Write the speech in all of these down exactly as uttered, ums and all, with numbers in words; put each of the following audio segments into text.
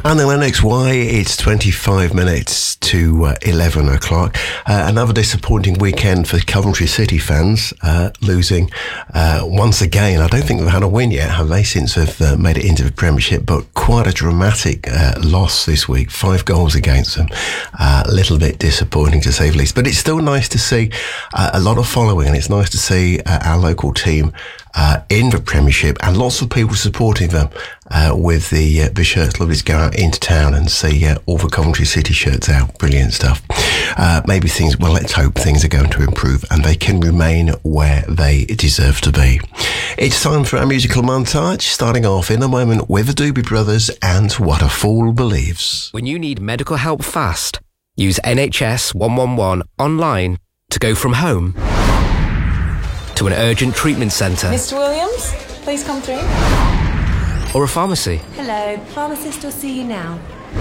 And then N X Y, it's twenty-five minutes to uh, eleven o'clock. Uh, another disappointing weekend for Coventry City fans, uh, losing uh, once again. I don't think they've had a win yet, have they, since they've uh, made it into the Premiership, but quite a dramatic uh, loss this week. Five goals against them. Uh, a little bit disappointing, to say the least. But it's still nice to see uh, a lot of following, and it's nice to see uh, our local team Uh, in the Premiership, and lots of people supporting them uh, with the uh, the shirts. Lovely to go out into town and see uh, all the Coventry City shirts out. Brilliant stuff. Uh, maybe things, well, let's hope things are going to improve and they can remain where they deserve to be. It's time for our musical montage, starting off in a moment with the Doobie Brothers and What a Fool Believes. When you need medical help fast, use N H S one one one online to go from home to an urgent treatment centre. Mister Williams, please come through. Or a pharmacy. Hello, pharmacist will see you now.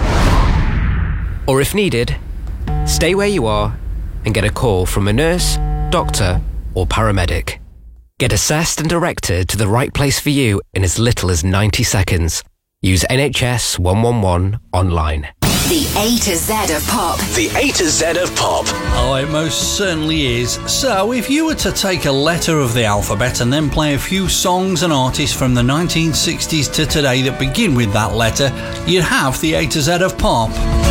Or if needed, stay where you are and get a call from a nurse, doctor or paramedic. Get assessed and directed to the right place for you in as little as ninety seconds. Use N H S one one one online. The A to Z of pop. The A to Z of pop. Oh, it most certainly is. So, if you were to take a letter of the alphabet and then play a few songs and artists from the nineteen sixties to today that begin with that letter, you'd have the A to Z of pop.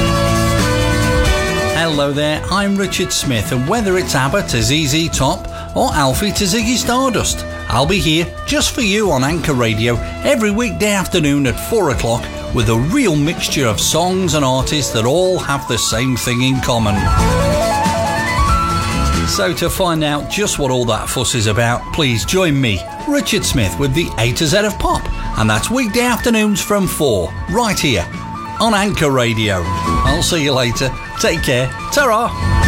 Hello there, I'm Richard Smith, and whether it's ABBA to Z Z Top or Alfie to Ziggy Stardust, I'll be here just for you on Anchor Radio every weekday afternoon at four o'clock with a real mixture of songs and artists that all have the same thing in common. So to find out just what all that fuss is about, please join me, Richard Smith, with the A to Z of Pop, and that's weekday afternoons from four, right here on Anchor Radio. I'll see you later. Take care. Ta-ra!